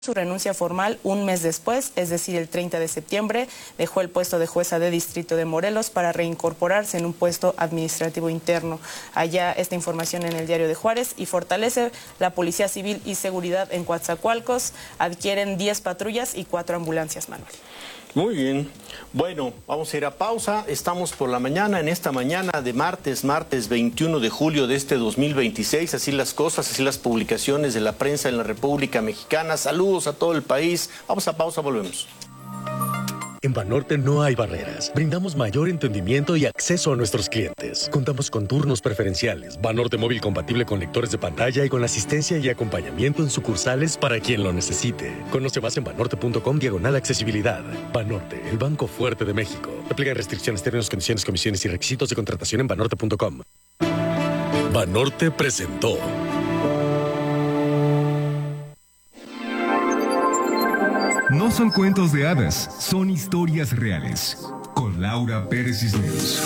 su renuncia formal un mes después, es decir, el 30 de septiembre, dejó el puesto de jueza de distrito de Morelos para reincorporarse en un puesto administrativo interno. Allá esta información en el Diario de Juárez. Y fortalece la Policía Civil y Seguridad en Coatzacoalcos. Adquieren 10 patrullas y 4 ambulancias, Manuel. Muy bien. Bueno, vamos a ir a pausa. Estamos por la mañana, en esta mañana de martes 21 de julio de este 2026. Así las cosas, así las publicaciones de la prensa en la República Mexicana. Saludos a todo el país. Vamos a pausa, volvemos. En Banorte no hay barreras. Brindamos mayor entendimiento y acceso a nuestros clientes. Contamos con turnos preferenciales, Banorte móvil compatible con lectores de pantalla y con asistencia y acompañamiento en sucursales para quien lo necesite. Conoce más en banorte.com/accesibilidad. Banorte, el banco fuerte de México. Aplican restricciones, términos, condiciones, comisiones y requisitos de contratación en banorte.com. Banorte presentó. No son cuentos de hadas, son historias reales. Con Laura Pérez Cisneros.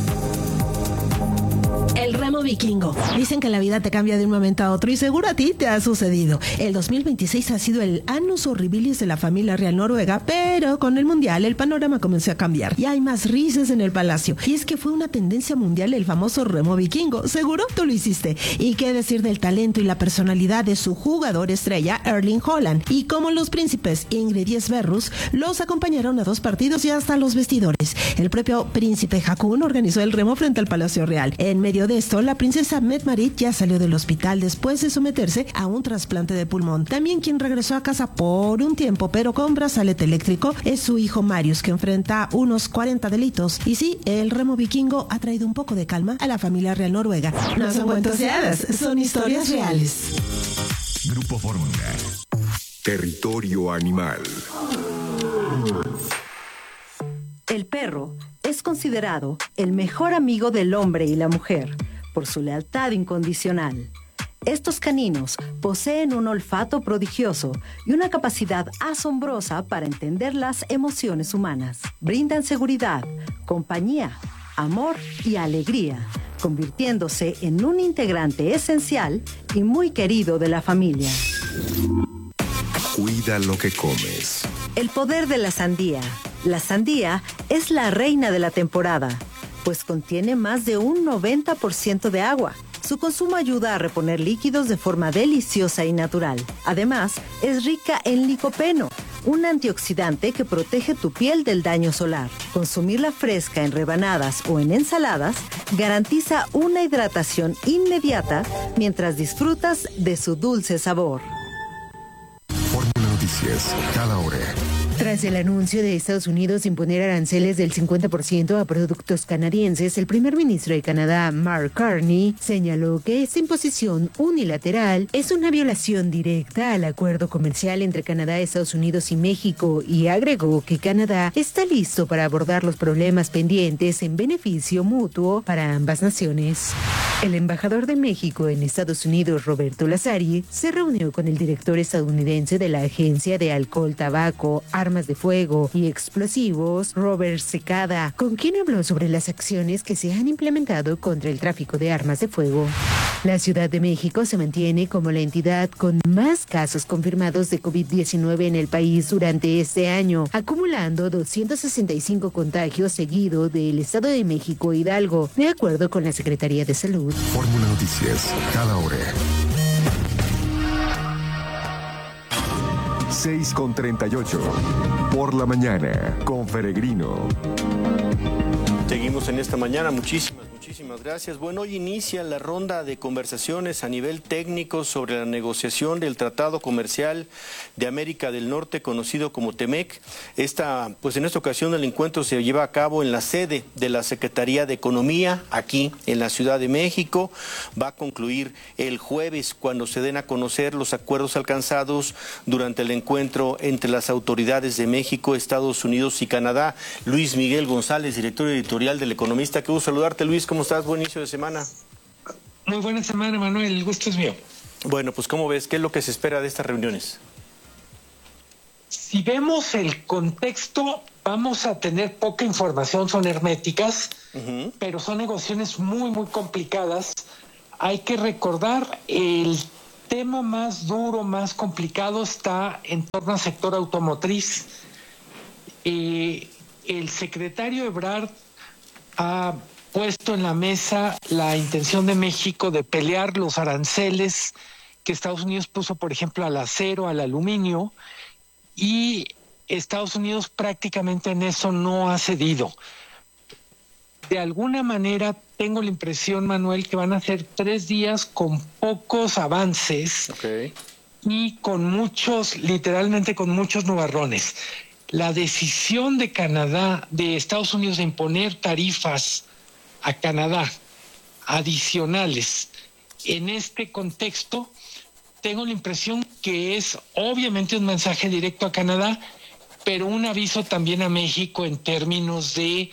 El remo vikingo. Dicen que la vida te cambia de un momento a otro y seguro a ti te ha sucedido. El 2026 ha sido el annus horribilis de la familia real noruega, pero con el mundial el panorama comenzó a cambiar y hay más risas en el palacio. Y es que fue una tendencia mundial el famoso remo vikingo. Seguro tú lo hiciste. Y qué decir del talento y la personalidad de su jugador estrella, Erling Haaland. Y como los príncipes Ingrid y Sverrus los acompañaron a 2 partidos y hasta los vestidores. El propio príncipe Haakon organizó el remo frente al Palacio Real. En medio de esto, la princesa Mette-Marit ya salió del hospital después de someterse a un trasplante de pulmón. También quien regresó a casa por un tiempo, pero con brazalete eléctrico, es su hijo Marius, que enfrenta unos 40 delitos. Y sí, el remo vikingo ha traído un poco de calma a la familia real noruega. No son cuentos de hadas, son historias reales. Grupo Fórmula. Territorio Animal. El perro es considerado el mejor amigo del hombre y la mujer por su lealtad incondicional. Estos caninos poseen un olfato prodigioso y una capacidad asombrosa para entender las emociones humanas. Brindan seguridad, compañía, amor y alegría, convirtiéndose en un integrante esencial y muy querido de la familia. Cuida lo que comes. El poder de la sandía. La sandía es la reina de la temporada, pues contiene más de un 90% de agua. Su consumo ayuda a reponer líquidos de forma deliciosa y natural. Además, es rica en licopeno, un antioxidante que protege tu piel del daño solar. Consumirla fresca en rebanadas o en ensaladas garantiza una hidratación inmediata mientras disfrutas de su dulce sabor. Fórmula Noticias, cada hora. Tras el anuncio de Estados Unidos de imponer aranceles del 50% a productos canadienses, el primer ministro de Canadá, Mark Carney, señaló que esta imposición unilateral es una violación directa al acuerdo comercial entre Canadá, Estados Unidos y México, y agregó que Canadá está listo para abordar los problemas pendientes en beneficio mutuo para ambas naciones. El embajador de México en Estados Unidos, Roberto Lazari, se reunió con el director estadounidense de la Agencia de Alcohol, Tabaco, Armas de Fuego y Explosivos, Robert Secada, con quien habló sobre las acciones que se han implementado contra el tráfico de armas de fuego. La Ciudad de México se mantiene como la entidad con más casos confirmados de COVID-19 en el país durante este año, acumulando 265 contagios seguido del Estado de México e Hidalgo, de acuerdo con la Secretaría de Salud. Fórmula Noticias, cada hora. 6:38. Por la mañana, con Peregrino. Seguimos en esta mañana, muchísimas gracias. Bueno, hoy inicia la ronda de conversaciones a nivel técnico sobre la negociación del Tratado Comercial de América del Norte, conocido como TEMEC. En esta ocasión el encuentro se lleva a cabo en la sede de la Secretaría de Economía, aquí en la Ciudad de México. Va a concluir el jueves cuando se den a conocer los acuerdos alcanzados durante el encuentro entre las autoridades de México, Estados Unidos y Canadá. Luis Miguel González, director editorial del Economista. Qué gusto saludarte, Luis. ¿Cómo estás? Buen inicio de semana. Muy buena semana, Manuel. El gusto es mío. Bueno, pues ¿cómo ves? ¿Qué es lo que se espera de estas reuniones? Si vemos el contexto, vamos a tener poca información, son herméticas, pero son negociaciones muy, muy complicadas. Hay que recordar, el tema más duro, más complicado está en torno al sector automotriz. El secretario Ebrard ha puesto en la mesa la intención de México de pelear los aranceles que Estados Unidos puso, por ejemplo, al acero, al aluminio, y Estados Unidos prácticamente en eso no ha cedido. De alguna manera tengo la impresión, Manuel, que van a ser 3 días con pocos avances y con muchos, literalmente con muchos nubarrones. La decisión de Canadá, de Estados Unidos, de imponer tarifas a Canadá adicionales en este contexto, tengo la impresión que es obviamente un mensaje directo a Canadá, pero un aviso también a México en términos de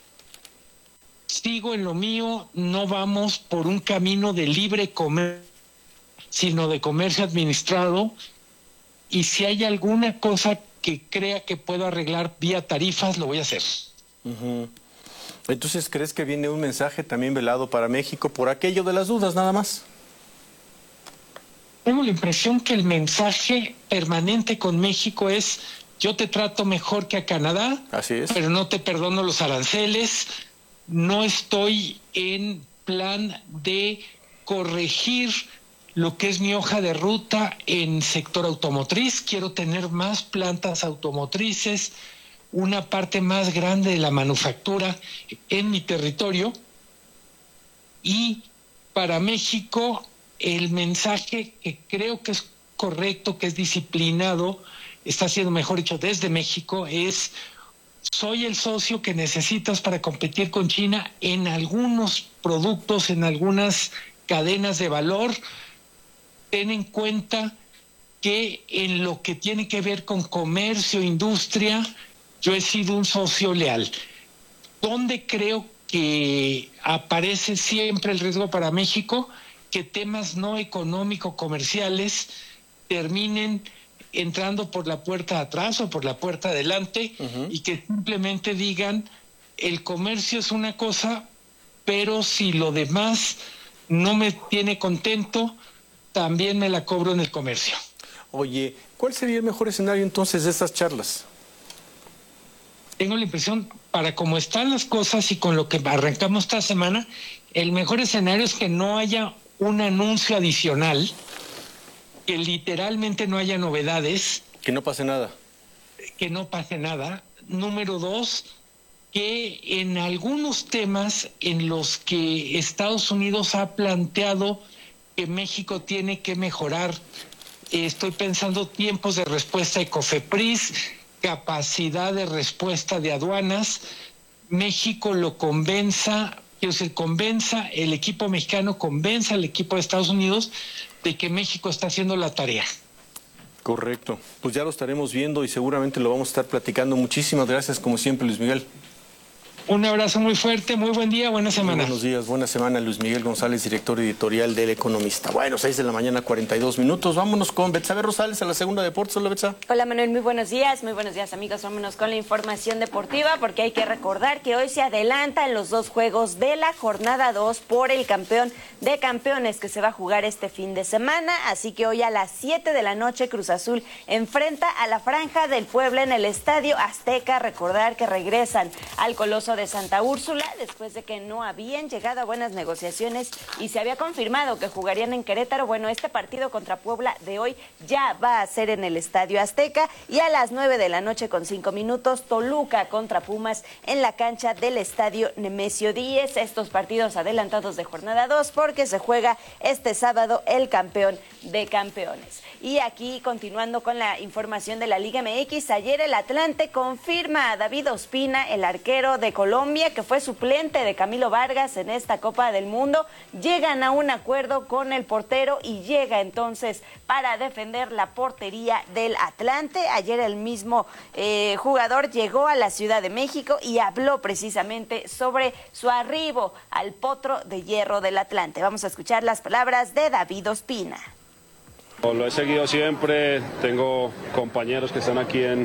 sigo en lo mío, no vamos por un camino de libre comercio, sino de comercio administrado, y si hay alguna cosa que crea que puedo arreglar vía tarifas, lo voy a hacer. Entonces, ¿crees que viene un mensaje también velado para México por aquello de las dudas nada más? Tengo la impresión que el mensaje permanente con México es: yo te trato mejor que a Canadá, así es, pero no te perdono los aranceles, no estoy en plan de corregir lo que es mi hoja de ruta en sector automotriz, quiero tener más plantas automotrices, una parte más grande de la manufactura en mi territorio. Y para México el mensaje que creo que es correcto, que es disciplinado, está siendo mejor dicho desde México, es: soy el socio que necesitas para competir con China en algunos productos, en algunas cadenas de valor. Ten en cuenta que en lo que tiene que ver con comercio, industria, yo he sido un socio leal. ¿Dónde creo que aparece siempre el riesgo para México? Que temas no económico-comerciales terminen entrando por la puerta de atrás o por la puerta de adelante, y que simplemente digan: el comercio es una cosa, pero si lo demás no me tiene contento, también me la cobro en el comercio. Oye, ¿cuál sería el mejor escenario entonces de estas charlas? Tengo la impresión, para cómo están las cosas y con lo que arrancamos esta semana, el mejor escenario es que no haya un anuncio adicional, que literalmente no haya novedades. Que no pase nada. Que no pase nada. Número 2, que en algunos temas en los que Estados Unidos ha planteado que México tiene que mejorar, estoy pensando tiempos de respuesta de COFEPRIS, capacidad de respuesta de aduanas, México lo convenza, el equipo mexicano convenza al equipo de Estados Unidos de que México está haciendo la tarea. Correcto. Pues ya lo estaremos viendo y seguramente lo vamos a estar platicando. Muchísimas gracias, como siempre, Luis Miguel. Un abrazo muy fuerte, muy buen día, buena semana. Buenos días, buena semana, Luis Miguel González, director editorial del Economista. Bueno, 6 de la mañana, 42 minutos. Vámonos con Betsabe Rosales a la segunda Deportes. Hola, Betsa. Hola, Manuel, muy buenos días, amigos. Vámonos con la información deportiva, porque hay que recordar que hoy se adelantan los 2 juegos de la jornada 2 por el campeón de campeones que se va a jugar este fin de semana. Así que hoy a las 7 de la noche Cruz Azul enfrenta a la Franja del Puebla en el Estadio Azteca. Recordar que regresan al Coloso de Santa Úrsula después de que no habían llegado a buenas negociaciones y se había confirmado que jugarían en Querétaro. Bueno, este partido contra Puebla de hoy ya va a ser en el Estadio Azteca, y a las 9 de la noche con 5 minutos Toluca contra Pumas en la cancha del Estadio Nemesio 10. Estos partidos adelantados de jornada 2 porque se juega este sábado el campeón de campeones. Y aquí, continuando con la información de la Liga MX, ayer el Atlante confirma a David Ospina, el arquero de Colombia, que fue suplente de Camilo Vargas en esta Copa del Mundo. Llegan a un acuerdo con el portero y llega entonces para defender la portería del Atlante. Ayer el mismo jugador llegó a la Ciudad de México y habló precisamente sobre su arribo al potro de hierro del Atlante. Vamos a escuchar las palabras de David Ospina. Lo he seguido siempre, tengo compañeros que están aquí en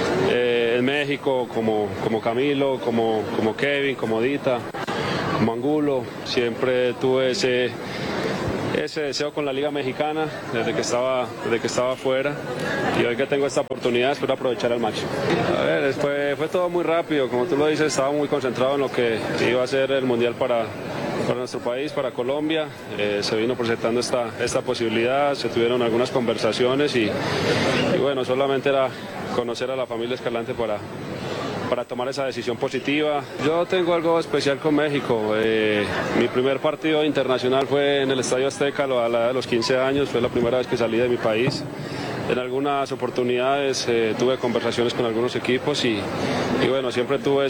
México, como Camilo, como Kevin, como Dita, como Angulo. Siempre tuve ese deseo con la Liga Mexicana desde que estaba afuera, y hoy que tengo esta oportunidad espero aprovechar al máximo. A ver, fue todo muy rápido, como tú lo dices, estaba muy concentrado en lo que iba a ser el Mundial para nuestro país, para Colombia. Se vino presentando esta posibilidad, se tuvieron algunas conversaciones y bueno, solamente era conocer a la familia Escalante para tomar esa decisión positiva. Yo tengo algo especial con México. Mi primer partido internacional fue en el Estadio Azteca a la edad de los 15 años, fue la primera vez que salí de mi país. En algunas oportunidades tuve conversaciones con algunos equipos y bueno, siempre tuve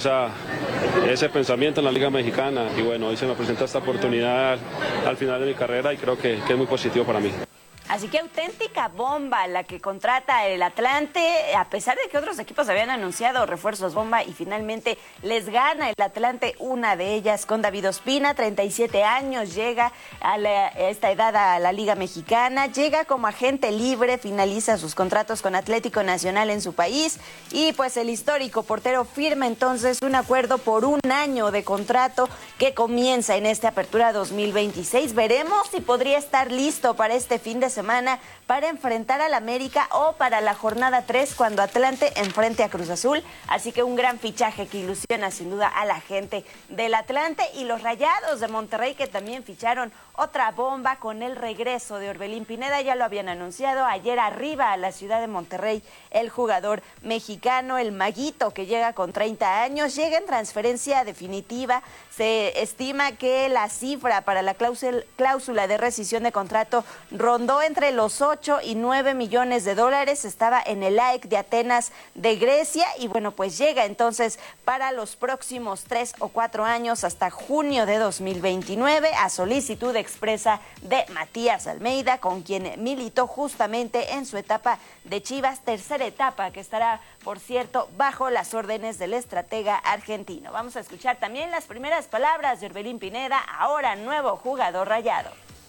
ese pensamiento en la Liga Mexicana y bueno, hoy se me presenta esta oportunidad al final de mi carrera y creo que es muy positivo para mí. Así que auténtica bomba la que contrata el Atlante, a pesar de que otros equipos habían anunciado refuerzos bomba y finalmente les gana el Atlante una de ellas con David Ospina, 37 años, llega a esta edad a la Liga Mexicana, llega como agente libre, finaliza sus contratos con Atlético Nacional en su país y pues el histórico portero firma entonces un acuerdo por 1 año de contrato que comienza en esta apertura 2026. Veremos si podría estar listo para este fin de semana para enfrentar al América o para la jornada 3 cuando Atlante enfrente a Cruz Azul. Así que un gran fichaje que ilusiona sin duda a la gente del Atlante y los Rayados de Monterrey que también ficharon otra bomba con el regreso de Orbelín Pineda. Ya lo habían anunciado ayer arriba a la ciudad de Monterrey el jugador mexicano, el Maguito, que llega con 30 años, llega en transferencia definitiva. Se estima que la cifra para la cláusula de rescisión de contrato rondó entre los 8 y 9 millones de dólares. Estaba en el AEK de Atenas de Grecia y bueno, pues llega entonces para los próximos 3 o 4 años hasta junio de 2029 a solicitud expresa de Matías Almeida, con quien militó justamente en su etapa de Chivas, tercera etapa que estará, por cierto, bajo las órdenes del estratega argentino. Vamos a escuchar también las primeras palabras de Orbelín Pineda, ahora nuevo jugador rayado.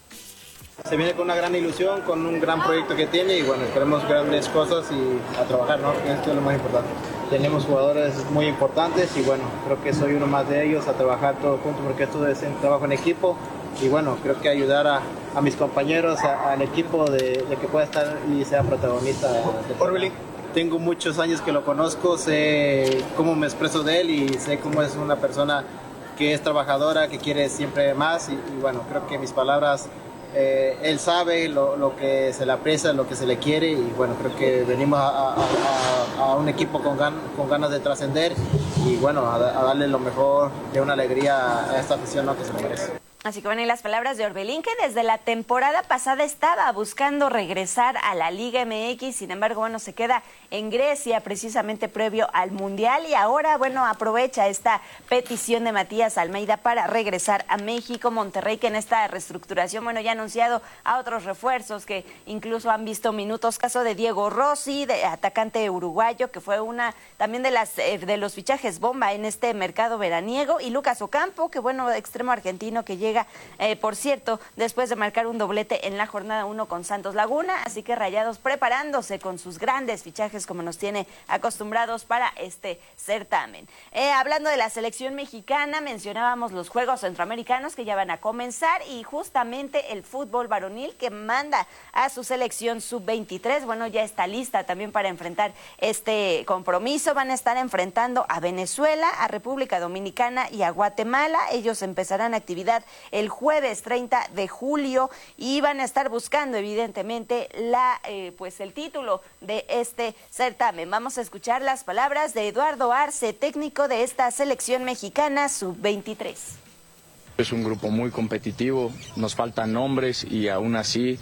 Se viene con una gran ilusión, con un gran proyecto que tiene y bueno, esperemos grandes cosas y a trabajar, ¿no? Esto es lo más importante. Tenemos jugadores muy importantes y bueno, creo que soy uno más de ellos, a trabajar todos juntos porque esto es un trabajo en equipo y bueno, creo que ayudar a mis compañeros, al equipo de que pueda estar y sea protagonista. Orbelín, tengo muchos años que lo conozco, sé cómo me expreso de él y sé cómo es una persona que es trabajadora, que quiere siempre más y bueno, creo que mis palabras... él sabe lo que se le aprecia, lo que se le quiere y bueno, creo que venimos a un equipo con ganas de trascender y bueno, a darle lo mejor de una alegría a esta afición, ¿no?, que se merece. Así que bueno, y las palabras de Orbelín, que desde la temporada pasada estaba buscando regresar a la Liga MX, sin embargo, bueno, se queda en Grecia precisamente previo al Mundial y ahora, bueno, aprovecha esta petición de Matías Almeida para regresar a México. Monterrey, que en esta reestructuración, bueno, ya ha anunciado a otros refuerzos que incluso han visto minutos, caso de Diego Rossi, de atacante uruguayo, que fue una también de los fichajes bomba en este mercado veraniego, y Lucas Ocampo, que bueno, extremo argentino que llega por cierto, después de marcar un doblete en la jornada 1 con Santos Laguna, así que Rayados preparándose con sus grandes fichajes como nos tiene acostumbrados para este certamen. Hablando de la selección mexicana, mencionábamos los Juegos Centroamericanos que ya van a comenzar y justamente el fútbol varonil que manda a su selección sub-23, bueno, ya está lista también para enfrentar este compromiso. Van a estar enfrentando a Venezuela, a República Dominicana y a Guatemala. Ellos empezarán actividad el jueves 30 de julio y van a estar buscando evidentemente el título de este certamen. Vamos a escuchar las palabras de Eduardo Arce, técnico de esta selección mexicana sub-23. Es un grupo muy competitivo, nos faltan nombres y aún así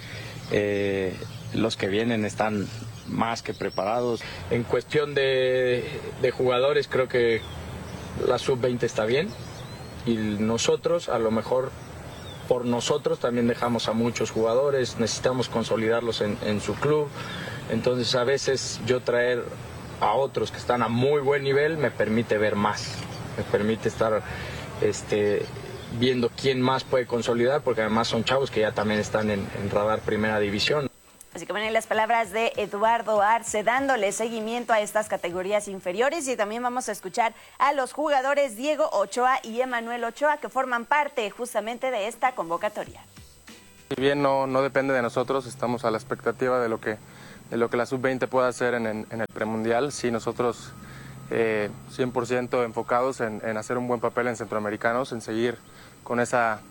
los que vienen están más que preparados. En cuestión de jugadores, creo que la sub-20 está bien. Y nosotros, a lo mejor por nosotros también dejamos a muchos jugadores, necesitamos consolidarlos en su club, entonces a veces yo traer a otros que están a muy buen nivel me permite ver más, me permite estar viendo quién más puede consolidar, porque además son chavos que ya también están en radar primera división. Así que bueno, las palabras de Eduardo Arce dándole seguimiento a estas categorías inferiores y también vamos a escuchar a los jugadores Diego Ochoa y Emanuel Ochoa que forman parte justamente de esta convocatoria. Si bien no depende de nosotros, estamos a la expectativa de lo que la sub-20 pueda hacer en el premundial. Sí, nosotros 100% enfocados en hacer un buen papel en Centroamericanos, en seguir con esa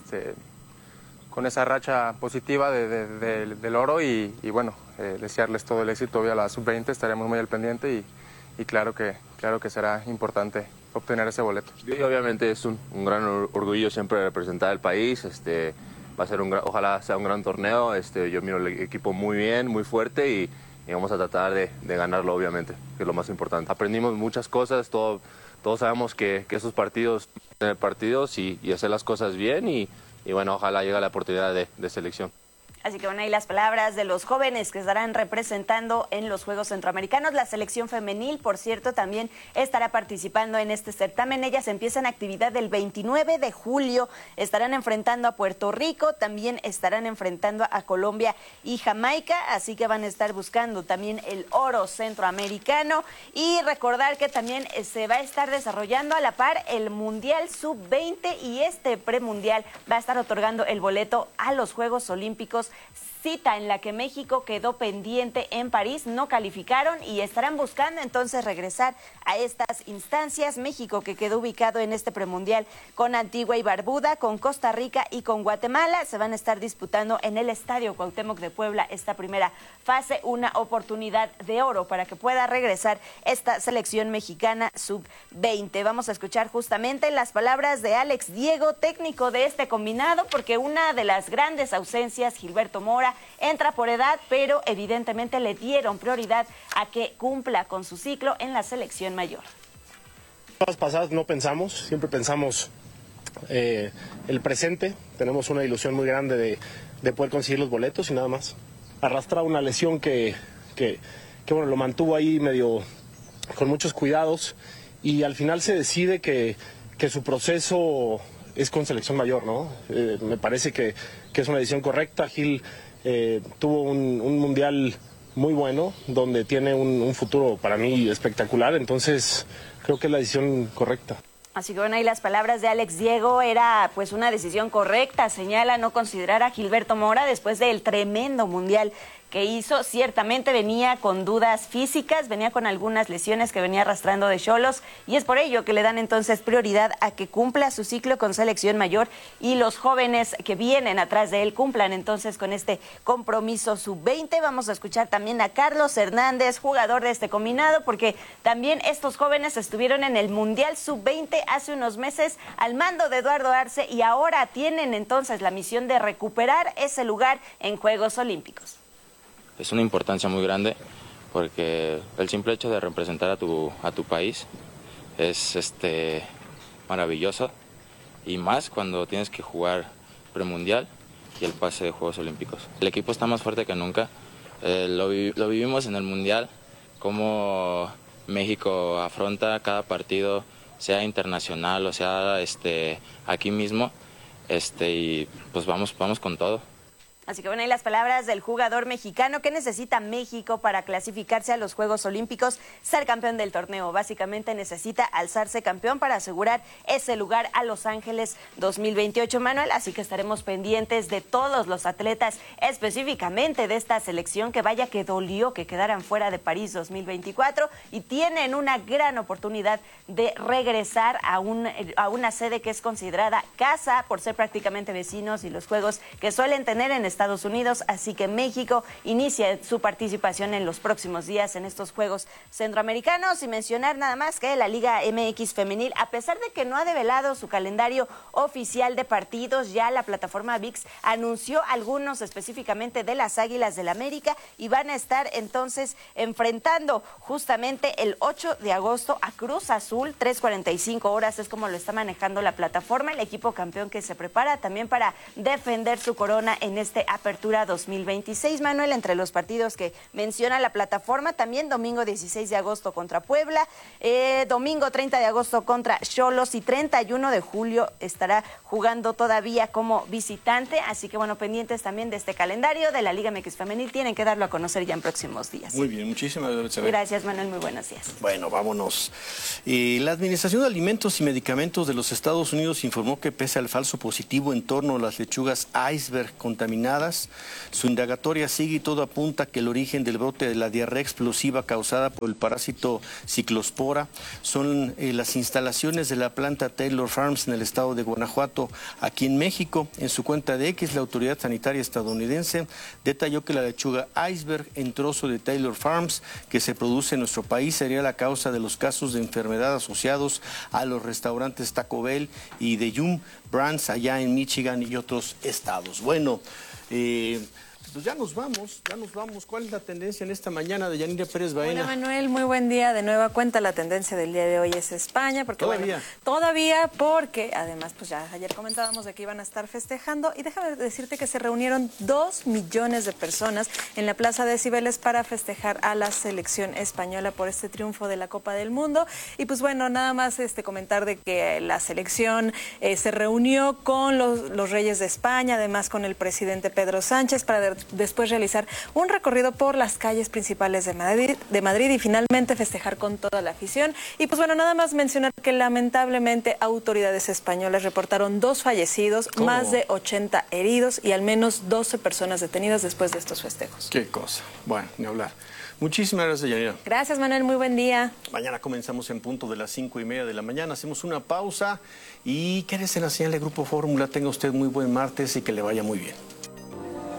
racha positiva del oro y bueno, desearles todo el éxito hoy a la sub-20, estaremos muy al pendiente y claro que será importante obtener ese boleto. Y obviamente es un gran orgullo siempre representar al país, va a ser ojalá sea un gran torneo, yo miro el equipo muy bien, muy fuerte y vamos a tratar de ganarlo obviamente, que es lo más importante. Aprendimos muchas cosas, todos sabemos que esos partidos, tener partidos y hacer las cosas bien y bueno, ojalá llegue la oportunidad de selección. Así que bueno, ahí las palabras de los jóvenes que estarán representando en los Juegos Centroamericanos. La selección femenil, por cierto, también estará participando en este certamen. Ellas empiezan actividad el 29 de julio. Estarán enfrentando a Puerto Rico, también estarán enfrentando a Colombia y Jamaica. Así que van a estar buscando también el oro centroamericano. Y recordar que también se va a estar desarrollando a la par el Mundial Sub-20 y este premundial va a estar otorgando el boleto a los Juegos Olímpicos, cita en la que México quedó pendiente en París, no calificaron y estarán buscando entonces regresar a estas instancias. México, que quedó ubicado en este premundial con Antigua y Barbuda, con Costa Rica y con Guatemala, se van a estar disputando en el Estadio Cuauhtémoc de Puebla esta primera fase, una oportunidad de oro para que pueda regresar esta selección mexicana sub-20. Vamos a escuchar justamente las palabras de Alex Diego, técnico de este combinado, porque una de las grandes ausencias, Gilberto Mora, entra por edad, pero evidentemente le dieron prioridad a que cumpla con su ciclo en la selección mayor. Las pasadas no pensamos, siempre pensamos el presente, tenemos una ilusión muy grande de poder conseguir los boletos y nada más. Arrastra una lesión que bueno, lo mantuvo ahí medio con muchos cuidados y al final se decide que su proceso es con selección mayor, ¿no? Me parece que es una decisión correcta. Gil tuvo un mundial muy bueno, donde tiene un futuro para mí espectacular, entonces creo que es la decisión correcta. Así que bueno, ahí las palabras de Alex Diego, era pues una decisión correcta, señala no considerar a Gilberto Mora después del tremendo mundial que hizo. Ciertamente venía con dudas físicas, venía con algunas lesiones que venía arrastrando de Xolos y es por ello que le dan entonces prioridad a que cumpla su ciclo con selección mayor y los jóvenes que vienen atrás de él cumplan entonces con este compromiso sub-20. Vamos a escuchar también a Carlos Hernández, jugador de este combinado, porque también estos jóvenes estuvieron en el Mundial sub-20 hace unos meses al mando de Eduardo Arce y ahora tienen entonces la misión de recuperar ese lugar en Juegos Olímpicos. Es una importancia muy grande porque el simple hecho de representar a tu país es maravilloso y más cuando tienes que jugar premundial y el pase de Juegos Olímpicos. El equipo está más fuerte que nunca, lo vivimos en el Mundial, cómo México afronta cada partido, sea internacional o sea aquí mismo, y pues vamos con todo. Así que bueno, ahí las palabras del jugador mexicano. ¿Qué necesita México para clasificarse a los Juegos Olímpicos? Ser campeón del torneo. Básicamente necesita alzarse campeón para asegurar ese lugar a Los Ángeles 2028, Manuel. Así que estaremos pendientes de todos los atletas, específicamente de esta selección que vaya que dolió que quedaran fuera de París 2024 y tienen una gran oportunidad de regresar a una sede que es considerada casa por ser prácticamente vecinos y los juegos que suelen tener en Estados Unidos, así que México inicia su participación en los próximos días en estos Juegos Centroamericanos. Y mencionar nada más que la Liga MX Femenil, a pesar de que no ha develado su calendario oficial de partidos, ya la plataforma ViX anunció algunos específicamente de las Águilas del América y van a estar entonces enfrentando justamente el 8 de agosto a Cruz Azul, 3:45 horas es como lo está manejando la plataforma, el equipo campeón que se prepara también para defender su corona en este este Apertura 2026. Manuel, entre los partidos que menciona la plataforma, también domingo 16 de agosto contra Puebla, domingo 30 de agosto contra Xolos y 31 de julio estará jugando todavía como visitante. Así que bueno, pendientes también de este calendario de la Liga MX Femenil. Tienen que darlo a conocer ya en próximos días. Muy bien, muchísimas gracias. Gracias, Manuel, muy buenos días. Bueno, vámonos. La Administración de Alimentos y Medicamentos de los Estados Unidos informó que pese al falso positivo en torno a las lechugas iceberg contaminadas, su indagatoria sigue y todo apunta que el origen del brote de la diarrea explosiva causada por el parásito ciclospora son las instalaciones de la planta Taylor Farms en el estado de Guanajuato. Aquí en México, en su cuenta de X, la autoridad sanitaria estadounidense detalló que la lechuga iceberg en trozo de Taylor Farms que se produce en nuestro país sería la causa de los casos de enfermedad asociados a los restaurantes Taco Bell y de Yum Brands allá en Michigan y otros estados. Bueno, pues ya nos vamos. ¿Cuál es la tendencia en esta mañana de Yanira Pérez Baena? Hola Manuel, muy buen día. De nueva cuenta la tendencia del día de hoy es España. Porque, todavía porque además pues ya ayer comentábamos de que iban a estar festejando y déjame decirte que se reunieron 2 millones de personas en la Plaza de Cibeles para festejar a la selección española por este triunfo de la Copa del Mundo. Y pues bueno, nada más comentar de que la selección se reunió con los reyes de España, además con el presidente Pedro Sánchez para después realizar un recorrido por las calles principales de Madrid y finalmente festejar con toda la afición. Y pues bueno, nada más mencionar que lamentablemente autoridades españolas reportaron 2 fallecidos, más de 80 heridos y al menos 12 personas detenidas después de estos festejos. Qué cosa. Bueno, ni hablar. Muchísimas gracias, Yanira. Gracias, Manuel. Muy buen día. Mañana comenzamos en punto de las 5:30 de la mañana. Hacemos una pausa y quédese en la señal de Grupo Fórmula. Tenga usted muy buen martes y que le vaya muy bien.